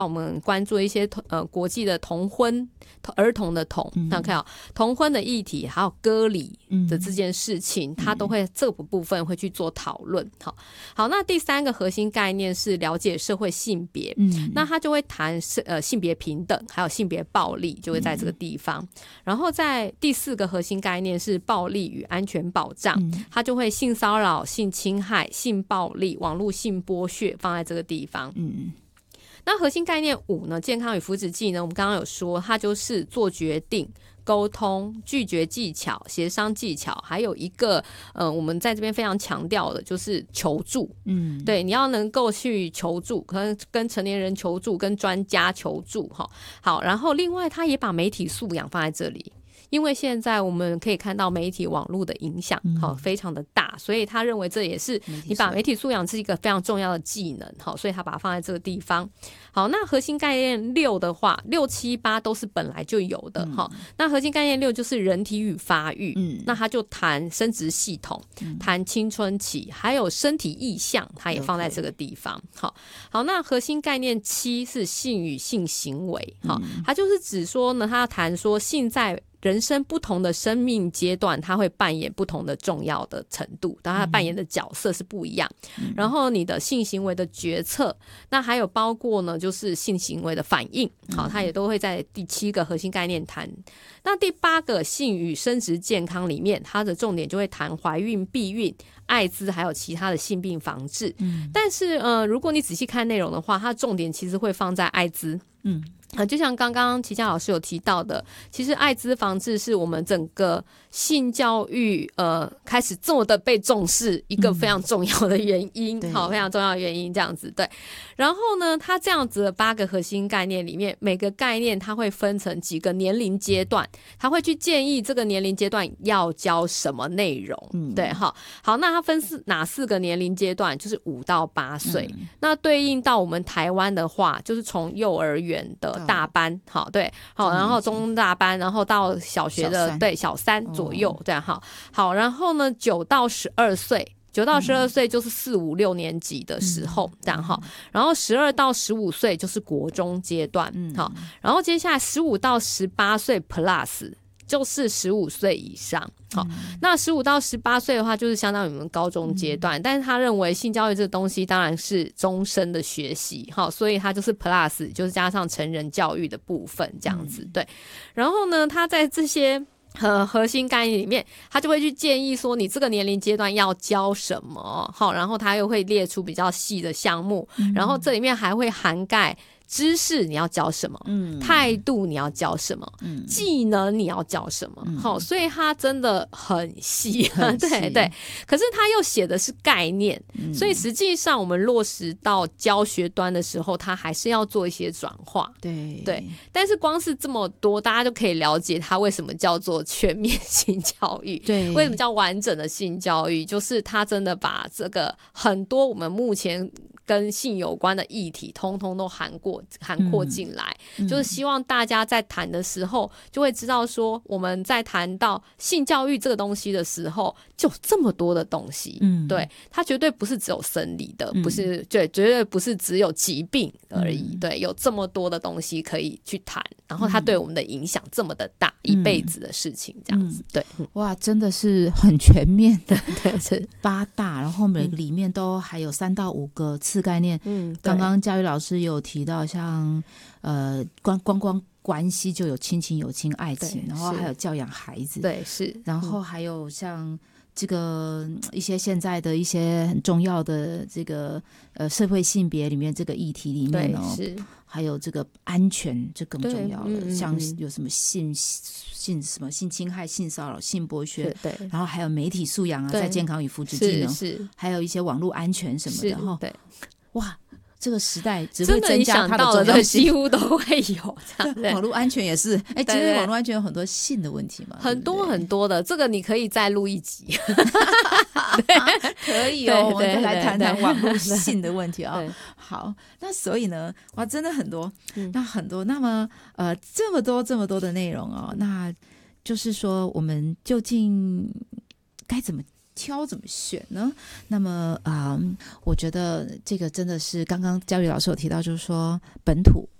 我们关注一些国际的同婚儿童的同，那看同婚的议题，还有割礼的这件事情，它都会这个部分会去做讨论。好，那第3个核心概念是了解社会性别，那它就会谈性别平等，还有性别暴力，就会在这个地方。然后在第4个核心概念是暴力与安全保障，它就会性骚扰、性侵害、性暴力、网络性剥削放在这个地方。那核心概念5呢，健康与福祉技能，我们刚刚有说，它就是做决定、沟通、拒绝技巧、协商技巧，还有一个我们在这边非常强调的就是求助。对，你要能够去求助，可能跟成年人求助，跟专家求助。好，然后另外他也把媒体素养放在这里。因为现在我们可以看到媒体网络的影响非常的大，所以他认为这也是你把媒体素养是一个非常重要的技能，所以他把它放在这个地方。好，那核心概念6的话，6、7、8都是本来就有的。那核心概念6就是人体与发育，那他就谈生殖系统，谈青春期，还有身体意象，他也放在这个地方。好，那核心概念7是性与性行为，他就是指说呢，他要谈说性在人生不同的生命阶段，他会扮演不同的重要的程度，但他扮演的角色是不一样。然后你的性行为的决策，那还有包括呢，就是性行为的反应，好，他也都会在第7个核心概念谈。那第8个性与生殖健康里面，它的重点就会谈怀孕、避孕、艾滋还有其他的性病防治。但是如果你仔细看内容的话，它的重点其实会放在艾滋。就像刚刚齐佳老师有提到的，其实艾滋防治是我们整个性教育开始这么的被重视一个非常重要的原因，好，非常重要的原因这样子。对，然后呢，它这样子的8个核心概念里面，每个概念它会分成几个年龄阶段，它会去建议这个年龄阶段要教什么内容。对，好，那它分哪4个年龄阶段？就是5到8岁。那对应到我们台湾的话，就是从幼儿园的大班，好，对，好，然后中大班，然后到小学的小3左右，这样。好，然后呢9到12岁，9到12岁就是4、5、6年级的时候，这样哈。然后12到15岁就是国中阶段，好，然后接下来15到18岁 plus 就是15岁以上。好，那15到18岁的话，就是相当于我们高中阶段，但是他认为性教育这个东西当然是终身的学习，好，所以他就是 plus 就是加上成人教育的部分这样子。对，然后呢，他在这些核心概念里面，他就会去建议说你这个年龄阶段要教什么，好，然后他又会列出比较细的项目，然后这里面还会涵盖知识你要教什么，态度你要教什么，技能你要教什么，好，所以它真的很细，对。可是它又写的是概念，所以实际上我们落实到教学端的时候，它还是要做一些转化，对。但是光是这么多，大家就可以了解它为什么叫做全面性教育，对，为什么叫完整的性教育，就是它真的把这个很多我们目前跟性有关的议题通通都涵括进来，就是希望大家在谈的时候就会知道说，我们在谈到性教育这个东西的时候，就有这么多的东西，对，它绝对不是只有生理的，不是，对，绝对不是只有疾病而已，对，有这么多的东西可以去谈，然后它对我们的影响这么的大，一辈子的事情这样子，对， 哇，真的是很全面的， 对，是 8大，然后每个里面都还有3到5个次概念，刚刚佳瑜老师也有提到，像光关系就有亲情、友情、爱情，然后还有教养孩子， 对，是， 然后还有像这个一些现在的一些很重要的这个社会性别里面这个议题里面哦，还有这个安全，这更重要了，像有什么性侵害、性骚扰、性剥削，对，然后还有媒体素养啊，在健康与福祉技能，是，还有一些网络安全什么的哈，对，哇。这个时代只会增加它的重要性， 几乎都会有这样。 网络安全也是，其实网络安全有很多性的问题嘛， 很多很多的，这个你可以再录一集， 可以哦，我们再来谈谈网络性的问题啊。好，那所以呢，哇，真的很多，那很多，那么这么多的内容哦，那就是说我们究竟该怎么挑怎么选呢？那么我觉得这个真的是刚刚嘉瑜老师有提到，就是说本土